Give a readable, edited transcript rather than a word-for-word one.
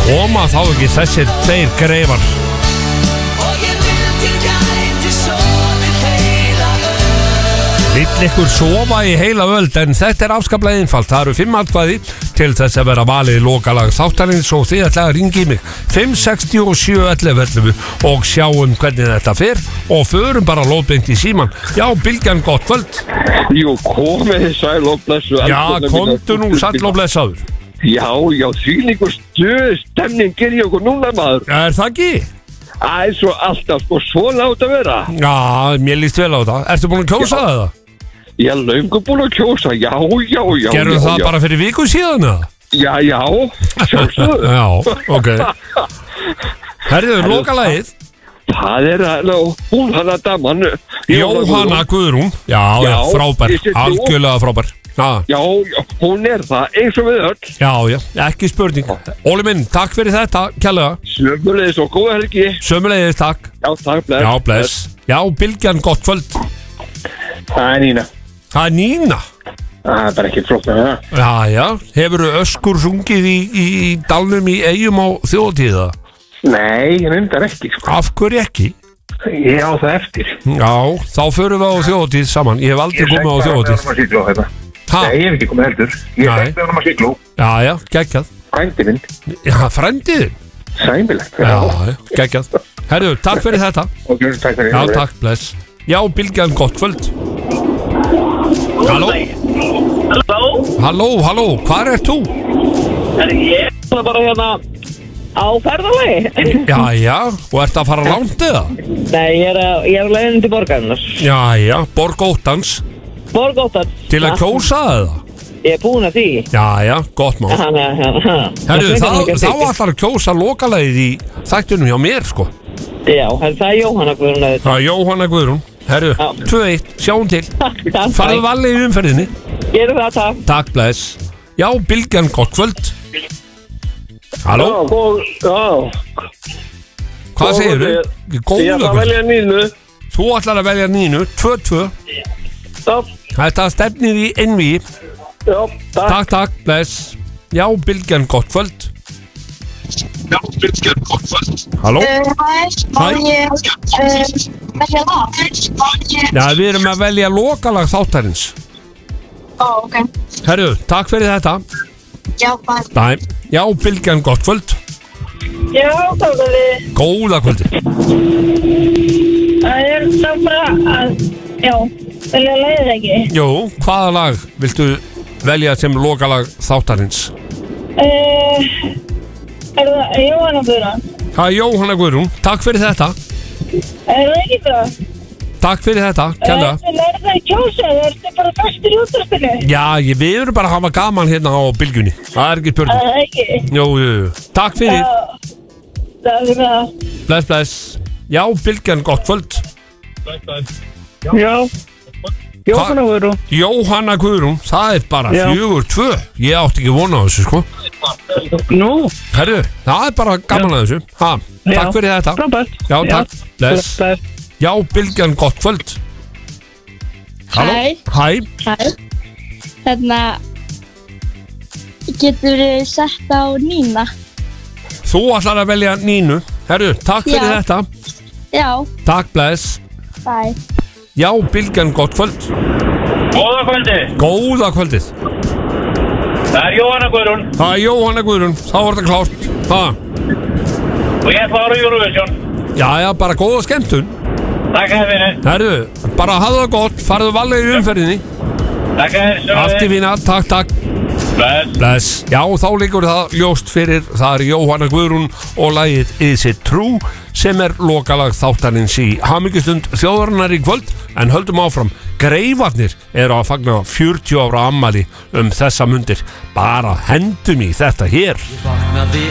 Koma þá ekki þessir tveir greifar. Vill ykkur sofa í heila öld, en þetta afskaplega einfalt. Það eru 5 atkvæði til þess að vera valið lokalag þáttarins og þið ætlaði að ringi í mig 56711 og sjáum hvernig þetta fer og förum bara lóðbeint í síman. Já, Bylgjan, gott kvöld. Jú, komið sæl og blessu. Já, komdu nú sæl og blessaður. Já, þvílíkur stemning er í okkur núna, maður. Er það ekki? Svo alltaf, svona átt að vera. Já, mér líst vel á það. Ertu búin að kjósa það? Ég er löngu búin að kjósa, já. Gerðu það bara fyrir viku síðan, eða? Já, kjósaðu. Já, ok. Herðu, lokalagið. Það er hún hana daman. Jóhanna Guðrún. Já, frábær, algjörlega frábær. Já, hún er það, eins og við öll. Já, ekki spurning. Óli minn, takk fyrir þetta, kærlega. Sömuleiðis og góða helgi. Sömuleiðis, takk. Já, takk, bless. Já, bless. Já, Bylgjan, gott kvöld. Það er Nína. Það er Nína? Það er bara ekki flott með það. Já, hefurðu öskur sungið í dalnum í Eyjum á þjóðatíða? Nei, ég reyndar ekki, sko. Af hverju ekki? Ég á það eftir. Já, þá förum við á þjóðatíð saman. Ég hef aldrei komið á þjóðatíð. Nei, ég hef ekki komið heldur. Ég þekkti hann að síkló. Já, geggjað. Frændi minn. Já, frændiðinn? Sæmilegt. Já, geggjað. Herðu, takk fyrir þetta. Ok, takk fyrir. Já, takk, bless. Já, Bylgjan, gott kvöld. Halló? Halló, hvar ert þú? Ég er bara hérna á ferðalagi. Já, og ert að fara langt eða? Nei, ég er leiðin til borgarnas. Já, Borgóttans. Borgóttans. Til að kjósa það? Ég er búin að því. Já, gott mál. Herru, þá ætlar að kjósa lokalagið í þættunum hjá mér, sko. Já, það er Jóhanna Guðrún. Það er Jóhanna Guðrún. Herru, 2-1, sjáum til. Farðu valið í umferðinni. Gerum það, takk. Takk, bless. Já, Bylgjan, gott kvöld. Halló? Já. Hvað segir þú? Ég ætla að velja Nínu. Þú ætlar að velja Nínu, 2-2. Þetta stefnir í einvíi. Já, takk, bless. Já, Bylgjan, gott kvöld. Já, Bylgjan, gott kvöld. Halló? Velja lag? Já, við erum að velja lokalag þáttarins. Ok. Herru, takk fyrir þetta. Já, bye. Já, Bylgjan, gott kvöld. Já, þá er við. Góða kvöldi. Það er þá bara að, velja lagið ekki. Jú, hvaða lag viltu velja sem lokalag þáttarins? Er það Jóhanna Guðrún? Það er Jóhanna Guðrún, takk fyrir þetta. Er það ekki það? Takk fyrir þetta, kærlega. Er það kjósa, það ertu bara fastur í útvarpinu? Já, við erum bara að hafa gaman hérna á Bylgjunni. Það er ekki spurning. Það er ekki. Jú, takk fyrir. Það er það. Bless. Já, Bylgjan, gott kvöld. Já, Jóhanna Guðrún. Jóhanna Guðrún, það er bara 4-2. Ég átti ekki vona á þessu, sko. Nú? Herru, það er bara gaman að þessu. Takk fyrir þetta. Frábært. Já, takk. Bless. Já, Bylgjan, gott kvöld. Halló? Hæ. Hérna, getur við sett á Nína? Þú ætlar að velja Nínu. Herru, takk fyrir þetta. Já. Takk, bless. Bye. Já, Bylgjan, gott kvöld. Góða kvöldið. Góða kvöldið. Það er Jóhanna Guðrún. Það er Jóhanna Guðrún, þá var þetta klárt. Og ég fara á Eurovision. Já, bara góða skemmtun. Takk fyrir. Herru, bara hafðu það gott, farðu valið í umferðinni. Takk fyrir. Allt í fína, takk. Bless. Já, þá liggur það ljóst fyrir. Það er Jóhanna Guðrún og lagið Is It True sem er lokalag þáttarins í hamingjustund þjóðarinnar í kvöld. En höldum áfram, Greifarnir eru að fagna 40 ára afmæli þessa mundir. Bara hendum í þetta hér.